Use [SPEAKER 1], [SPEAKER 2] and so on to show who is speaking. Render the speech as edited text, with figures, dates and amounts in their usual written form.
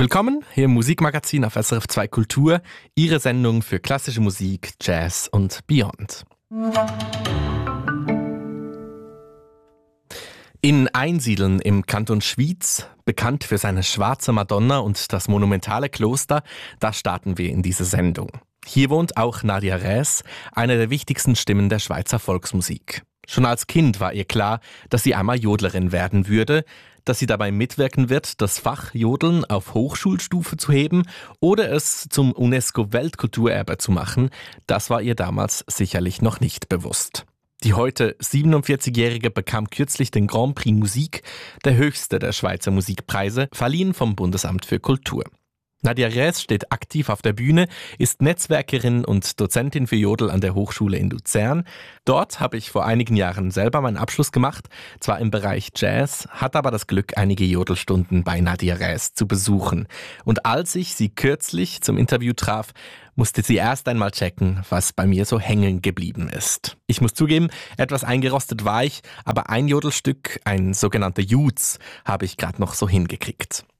[SPEAKER 1] Willkommen hier im Musikmagazin auf SRF 2 Kultur, Ihre Sendung für klassische Musik, Jazz und Beyond. In Einsiedeln im Kanton Schwyz, bekannt für seine schwarze Madonna und das monumentale Kloster, da starten wir in diese Sendung. Hier wohnt auch Nadia Räs, eine der wichtigsten Stimmen der Schweizer Volksmusik. Schon als Kind war ihr klar, dass sie einmal Jodlerin werden würde, dass sie dabei mitwirken wird, das Fach Jodeln auf Hochschulstufe zu heben oder es zum UNESCO-Weltkulturerbe zu machen, das war ihr damals sicherlich noch nicht bewusst. Die heute 47-Jährige bekam kürzlich den Grand Prix Musik, der höchste der Schweizer Musikpreise, verliehen vom Bundesamt für Kultur. Nadia Räs steht aktiv auf der Bühne, ist Netzwerkerin und Dozentin für Jodel an der Hochschule in Luzern. Dort habe ich vor einigen Jahren selber meinen Abschluss gemacht, zwar im Bereich Jazz, hatte aber das Glück, einige Jodelstunden bei Nadia Räs zu besuchen. Und als ich sie kürzlich zum Interview traf, musste sie erst einmal checken, was bei mir so hängen geblieben ist. Ich muss zugeben, etwas eingerostet war ich, aber ein Jodelstück, ein sogenannter Jutz, habe ich gerade noch so hingekriegt.